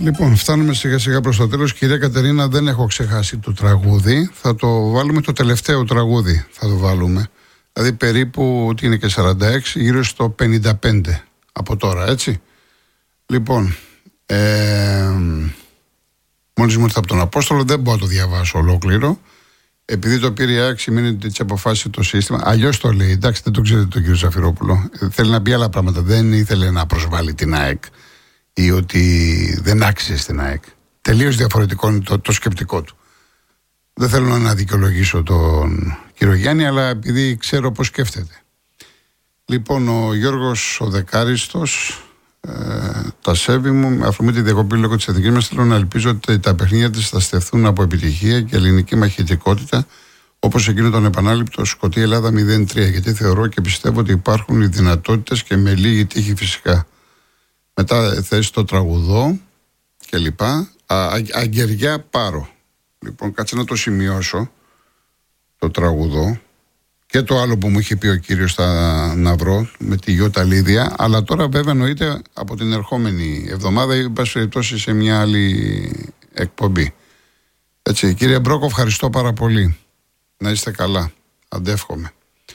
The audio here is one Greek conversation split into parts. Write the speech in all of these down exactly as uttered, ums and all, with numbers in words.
Λοιπόν, φτάνουμε σιγά σιγά προς το τέλος. Κυρία Κατερίνα, δεν έχω ξεχάσει το τραγούδι. Θα το βάλουμε το τελευταίο τραγούδι. Θα το βάλουμε. Δηλαδή περίπου, ότι είναι και σαράντα έξι, γύρω στο πενήντα πέντε από τώρα, έτσι. Λοιπόν, ε, μόλις μου ήρθα από τον Απόστολο, δεν μπορώ να το διαβάσω ολόκληρο. Επειδή το πήρε η ΑΕΚ, μείνει ότι έτσι αποφάσισε το σύστημα. Αλλιώς το λέει. Εντάξει, δεν το ξέρετε τον κύριο Ζαφυρόπουλο. Θέλει να πει άλλα πράγματα. Δεν ήθελε να προσβάλλει την ΑΕΚ ή ότι δεν άξιζε στην ΑΕΚ. Τελείως διαφορετικό είναι το, το σκεπτικό του. Δεν θέλω να δικαιολογήσω τον κύριο Γιάννη, αλλά επειδή ξέρω πώς σκέφτεται. Λοιπόν, ο Γιώργος ο Δεκάριστος, ε, τα σέβη μου, με αφορμή τη διακοπή λόγω της εθνικής μας, θέλω να ελπίζω ότι τα παιχνίδια της θα στεφθούν από επιτυχία και ελληνική μαχητικότητα, όπως εκείνο τον επανάληπτο Σκωτία Ελλάδα μηδέν τρία, γιατί θεωρώ και πιστεύω ότι υπάρχουν οι δυνατότητες και με λίγη τύχη φυσικά. Μετά θέση το τραγουδό και λοιπά. Αγγεριά Πάρο. Λοιπόν, κάτσε να το σημειώσω το τραγουδό και το άλλο που μου είχε πει ο κύριος θα να βρω με τη Γιώτα Λίδια, αλλά τώρα βέβαια εννοείται από την ερχόμενη εβδομάδα ή πάση περιπτώσει σε μια άλλη εκπομπή. Έτσι, κύριε Μπρόκο, ευχαριστώ πάρα πολύ. Να είστε καλά. Αντεύχομαι.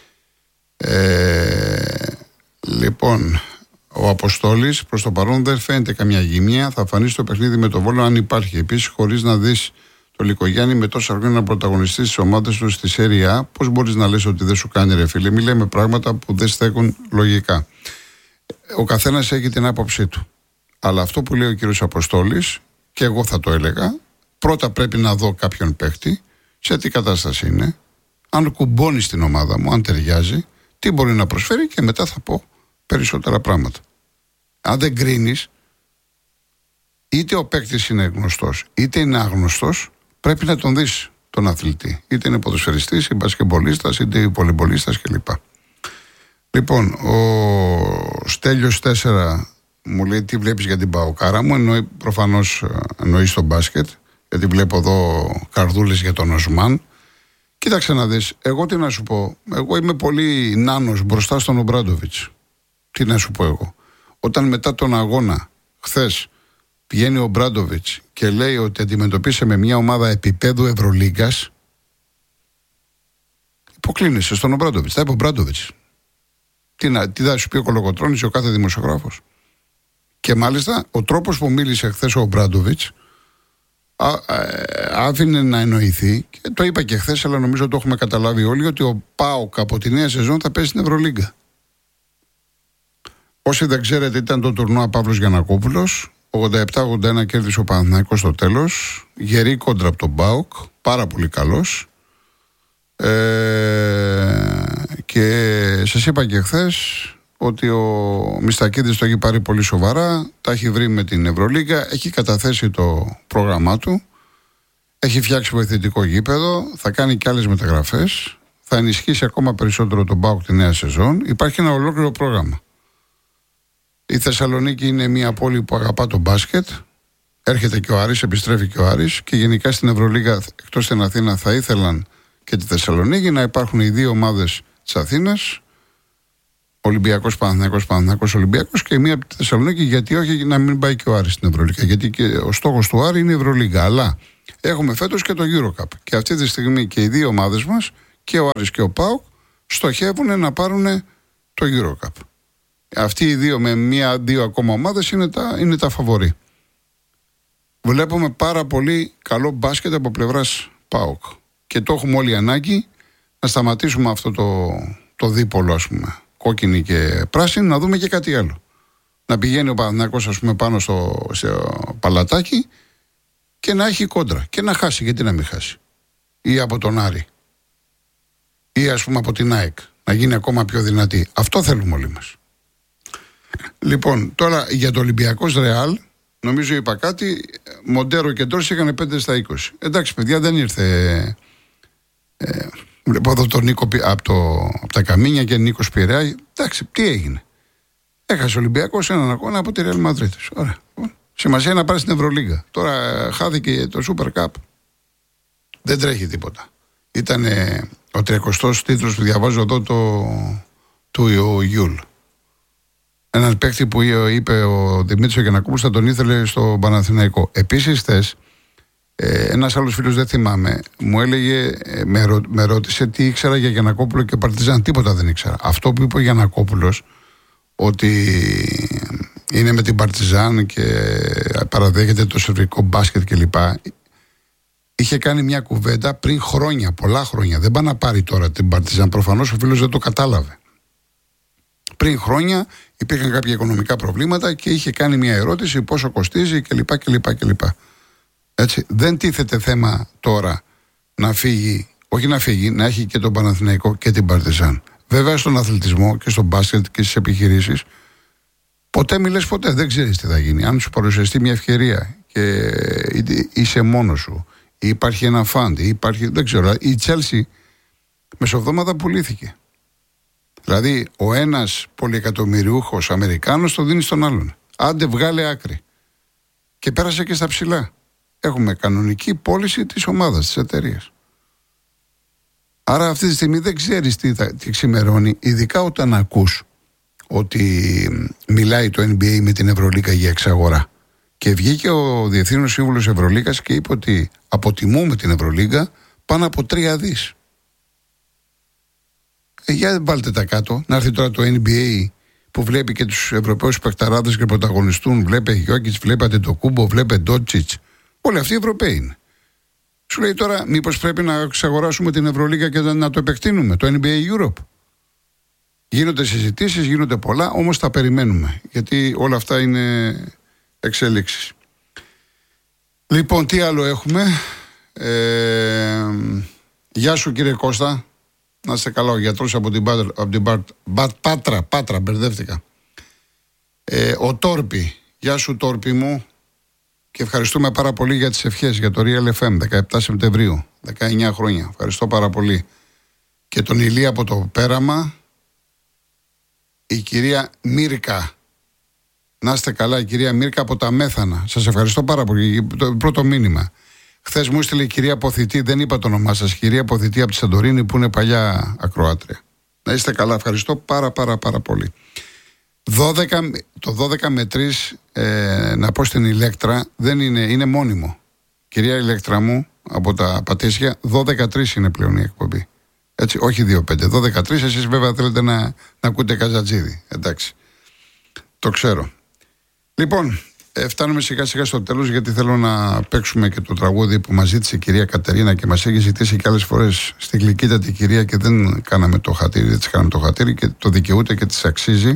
Ε, λοιπόν, ο Αποστόλης, προς το παρόν δεν φαίνεται καμιά γυμνία. Θα φανεί στο παιχνίδι με το Βόλο αν υπάρχει. Επίσης, χωρίς να δεις το Λικογιάννη με τόσα χρόνια να πρωταγωνιστεί στις ομάδες του στη Σέρια, πώς μπορείς να λες ότι δεν σου κάνει, ρε φίλε? Μη λέμε πράγματα που δεν στέκουν λογικά. Ο καθένας έχει την άποψή του. Αλλά αυτό που λέει ο κύριος Αποστόλης, και εγώ θα το έλεγα, πρώτα πρέπει να δω κάποιον παίχτη, σε τι κατάσταση είναι, αν κουμπώνει στην ομάδα μου, αν ταιριάζει, τι μπορεί να προσφέρει, και μετά θα πω περισσότερα πράγματα. Αν δεν κρίνεις, είτε ο παίκτης είναι γνωστός, είτε είναι άγνωστος, πρέπει να τον δεις τον αθλητή. Είτε είναι ποδοσφαιριστής, είτε μπασκετμπολίστας, είτε πολυμπολίστας κλπ. Λοιπόν, ο Στέλιος τέσσερα μου λέει τι βλέπεις για την Παοκάρα μου. Εννοεί, προφανώς εννοεί στο μπάσκετ, γιατί βλέπω εδώ καρδούλες για τον Οσμάν. Κοίταξε να δεις, εγώ τι να σου πω. Εγώ είμαι πολύ νάνος μπροστά στον Ομπράντοβιτς. Τι να σου πω εγώ. Όταν μετά τον αγώνα, χθες, πηγαίνει ο Μπράντοβιτς και λέει ότι αντιμετωπίσαμε μια ομάδα επίπεδου Ευρωλίγκας, υποκλίνεσαι στον Μπράντοβιτς. Θα είπε ο Μπράντοβιτς. Τι, να, τι θα σου πει ο Κολοκοτρώνης ή ο κάθε δημοσιογράφος. Και μάλιστα ο τρόπος που μίλησε χθες ο Μπράντοβιτς άφηνε να εννοηθεί, και το είπα και χθες, αλλά νομίζω το έχουμε καταλάβει όλοι, ότι ο ΠΑΟΚ από τη νέα σεζόν θα πέσει στην Ευρωλίγκα. Όσοι δεν ξέρετε, ήταν το τουρνουά Παύλος Γιαννακόπουλος. ογδόντα επτά ογδόντα ένα κέρδισε ο Παναθηναϊκός στο τέλος. Γερή κόντρα από τον ΠΑΟΚ. Πάρα πολύ καλός. Ε, και σας είπα και χθες ότι ο Μιστακίδης το έχει πάρει πολύ σοβαρά. Τα έχει βρει με την Ευρωλίγκα. Έχει καταθέσει το πρόγραμμά του. Έχει φτιάξει βοηθητικό γήπεδο. Θα κάνει και άλλες μεταγραφές. Θα ενισχύσει ακόμα περισσότερο τον ΠΑΟΚ τη νέα σεζόν. Υπάρχει ένα ολόκληρο πρόγραμμα. Η Θεσσαλονίκη είναι μια πόλη που αγαπά το μπάσκετ. Έρχεται και ο Άρης, επιστρέφει και ο Άρης. Και γενικά στην Ευρωλίγα, εκτός στην Αθήνα, θα ήθελαν και τη Θεσσαλονίκη να υπάρχουν οι δύο ομάδες της Αθήνας. Ολυμπιακός Παναθηναϊκός, Παναθηναϊκός Ολυμπιακός, και μία από τη Θεσσαλονίκη. Γιατί όχι να μην πάει και ο Άρης στην Ευρωλίγα? Γιατί και ο στόχος του Άρη είναι η Ευρωλίγα. Αλλά έχουμε φέτος και το EuroCup. Και αυτή τη στιγμή και οι δύο ομάδες μας, και ο Άρης και ο ΠΑΟΚ, στοχεύουν να πάρουν το EuroCup. Αυτοί οι δύο με μία-δύο ακόμα ομάδες είναι τα, είναι τα φαβορί. Βλέπουμε πάρα πολύ καλό μπάσκετ από πλευράς ΠΑΟΚ. Και το έχουμε όλοι ανάγκη να σταματήσουμε αυτό το, το δίπολο, ας πούμε, κόκκινη και πράσινη, να δούμε και κάτι άλλο. Να πηγαίνει ο Παναθηναϊκός, ας πούμε, πάνω στο, στο παλατάκι και να έχει κόντρα. Και να χάσει, γιατί να μην χάσει. Ή από τον Άρη. Ή ας πούμε από την ΑΕΚ. Να γίνει ακόμα πιο δυνατή. Αυτό θέλουμε όλοι μας. Λοιπόν, τώρα για το Ολυμπιακός Ρεάλ, νομίζω είπα κάτι. Μοντέρο και Ντόρση είχαν πέντε στα είκοσι. Εντάξει, παιδιά, δεν ήρθε. Ε, βλέπω εδώ τον Νίκο από, το, από τα Καμίνια και Νίκο Πειραιά. Εντάξει, τι έγινε? Έχασε ο Ολυμπιακός έναν αγώνα από τη Ρεάλ Μαδρίτης. Ωραία. Σημασία να πάρει στην Ευρωλίγκα. Τώρα χάθηκε το Super Cup. Δεν τρέχει τίποτα. Ήταν ο τριακοστός τίτλος που διαβάζω εδώ το, του Ιούλ. Έναν παίκτη που είπε ο Δημήτρης ο Γιαννακόπουλος θα τον ήθελε στο Παναθηναϊκό. Επίσης, χθες, ένας άλλος φίλος, δεν θυμάμαι, μου έλεγε, με, ρω, με ρώτησε τι ήξερα για Γιαννακόπουλο και Παρτιζάν. Τίποτα δεν ήξερα. Αυτό που είπε ο Γιαννακόπουλος, ότι είναι με την Παρτιζάν και παραδέχεται το σερβικό μπάσκετ κλπ. Είχε κάνει μια κουβέντα πριν χρόνια, πολλά χρόνια. Δεν πάει να πάρει τώρα την Παρτιζάν. Προφανώς ο φίλος δεν το κατάλαβε. Πριν χρόνια υπήρχαν κάποια οικονομικά προβλήματα και είχε κάνει μια ερώτηση πόσο κοστίζει κλπ. κλπ, κλπ. Έτσι, δεν τίθεται θέμα τώρα να φύγει, όχι να φύγει, να έχει και τον Παναθηναϊκό και την Παρτιζάν. Βέβαια στον αθλητισμό και στον μπάσκετ και στις επιχειρήσεις, ποτέ μιλες ποτέ, δεν ξέρεις τι θα γίνει. Αν σου παρουσιαστεί μια ευκαιρία και είσαι μόνος σου, ή υπάρχει ένα φαντ, ή υπάρχει, δεν ξέρω, η Chelsea μεσοβδόμαδα πουλήθηκε. Δηλαδή ο ένας πολυεκατομμυριούχος Αμερικάνος το δίνει στον άλλον. Άντε βγάλε άκρη. Και πέρασε και στα ψηλά. Έχουμε κανονική πώληση της ομάδας, της εταιρείας. Άρα αυτή τη στιγμή δεν ξέρεις τι, θα, τι ξημερώνει, ειδικά όταν ακούς ότι μιλάει το N B A με την Ευρωλίγκα για εξαγορά. Και βγήκε ο Διευθύνων Σύμβουλος Ευρωλίγκας και είπε ότι αποτιμούμε την Ευρωλίγκα πάνω από τρία δις. Ε, για βάλτε τα κάτω, να έρθει τώρα το N B A που βλέπει και τους Ευρωπαίους παικταράδες και πρωταγωνιστούν. Βλέπε Γιόκιτς, βλέπατε το Κούμπο, βλέπε Ντότσιτς. Όλοι αυτοί οι Ευρωπαίοι είναι. Σου λέει τώρα, μήπως πρέπει να εξαγοράσουμε την Ευρωλίγκα και να το επεκτείνουμε, το N B A Europe. Γίνονται συζητήσεις, γίνονται πολλά, όμως τα περιμένουμε. Γιατί όλα αυτά είναι εξέλιξεις. Λοιπόν, τι άλλο έχουμε. Ε, γεια σου κύριε Κώστα. Να είστε καλά, ο γιατρός από την, Πάτρα, από την Πάτρα, Πάτρα, Πάτρα, μπερδεύτηκα. Ε, ο Τόρπι, γεια σου Τόρπι μου. Και ευχαριστούμε πάρα πολύ για τις ευχές για το Real εφ εμ, δεκαεπτά Σεπτεμβρίου, δεκαεννιά χρόνια. Ευχαριστώ πάρα πολύ. Και τον Ηλία από το Πέραμα, η κυρία Μίρκα. Να είστε καλά, η κυρία Μίρκα από τα Μέθανα. Σας ευχαριστώ πάρα πολύ. Το πρώτο μήνυμα. Χθες μου έστειλε η κυρία Ποθητή, δεν είπα το όνομά σας, κυρία Ποθητή από τη Σαντορίνη που είναι παλιά ακροάτρια. Να είστε καλά, ευχαριστώ πάρα πάρα πάρα πολύ. δώδεκα, το δώδεκα με τρία, ε, να πω στην Ηλέκτρα, δεν είναι, είναι μόνιμο. Κυρία Ηλέκτρα μου, από τα Πατήσια, δώδεκα τρία είναι πλέον η εκπομπή. Έτσι, όχι δύο πέντε, δώδεκα τρία, εσείς βέβαια θέλετε να, να ακούτε Καζατζίδη. Εντάξει, το ξέρω. Λοιπόν, ε, φτάνουμε σιγά σιγά στο τέλος, γιατί θέλω να παίξουμε και το τραγούδι που μας ζήτησε η κυρία Κατερίνα και μας έχει ζητήσει και άλλες φορές στη γλυκύτατη κυρία και δεν κάναμε το χατήρι, δεν της κάναμε το χατήρι και το δικαιούται και της αξίζει.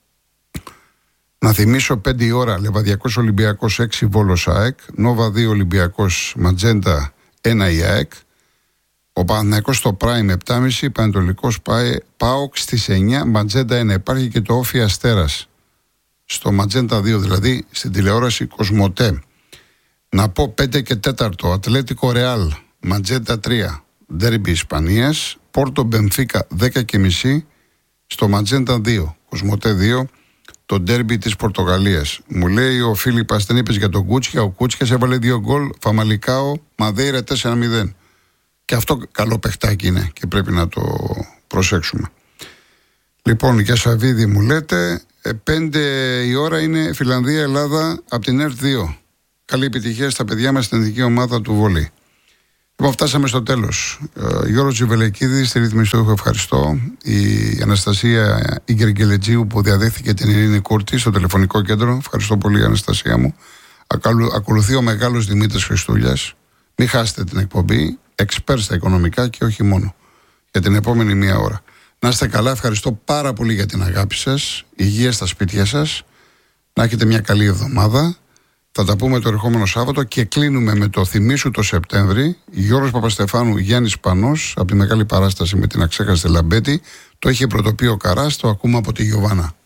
Να θυμίσω πέντε η ώρα Λεβαδιακός Ολυμπιακός έξι Βόλος ΑΕΚ, Νόβα δύο Ολυμπιακός Ματζέντα ένα η ΑΕΚ, ο Παναθηναϊκός στο Prime επτά και μισή, Πανετολικός ΠΑΟΚ στις εννιά, Ματζέντα ένα. Υπάρχει και το Όφι Αστέρας στο Ματζέντα δύο, δηλαδή στην τηλεόραση Κοσμοτέ. Να πω πέντε και τέσσερα Ατλέτικο Ρεάλ Ματζέντα τρία, Ντέρμπι Ισπανίας, Πόρτο Μπενφίκα δέκα και μισή στο Ματζέντα δύο, Κοσμοτέ δύο. Το ντέρμπι της Πορτογαλίας. Μου λέει ο Φίλιππας, δεν είπες για τον Κούτσια. Ο Κούτσιας έβαλε δύο γκολ. Φαμαλικάο, Μαδέιρα τέσσερα μηδέν. Και αυτό καλό παιχτάκι είναι και πρέπει να το προσέξουμε. Λοιπόν, για Σαββίδη μου λέτε, πέντε η ώρα είναι Φιλανδία-Ελλάδα από την ΕΡΤ δύο. Καλή επιτυχία στα παιδιά μας στην ειδική ομάδα του βολή. Λοιπόν, φτάσαμε στο τέλος. Ε, Γιώργος Τζιβελεκίδης, στη ρύθμιση του ήχου, ευχαριστώ. Η Αναστασία Ιγκεργελετζίου που διαδέχθηκε την Ειρήνη Κούρτη στο τηλεφωνικό κέντρο. Ευχαριστώ πολύ, Αναστασία μου. Ακολου, ακολουθεί ο μεγάλος Δημήτρης Χριστούλιας. Μην χάσετε την εκπομπή. Εξπέρ στα οικονομικά και όχι μόνο. Για την επόμενη μία ώρα. Να είστε καλά. Ευχαριστώ πάρα πολύ για την αγάπη σας. Υγεία στα σπίτια σας. Να έχετε μια καλή εβδομάδα. Θα τα πούμε το ερχόμενο Σάββατο και κλείνουμε με το θυμίσου το Σεπτέμβρη. Γιώργος Παπαστεφάνου, Γιάννης Πανός, από τη Μεγάλη Παράσταση με την αξέχαστη Λαμπέτη. Το είχε πρωτοποιεί ο Καράς, το ακούμε από τη Γιωβάνα.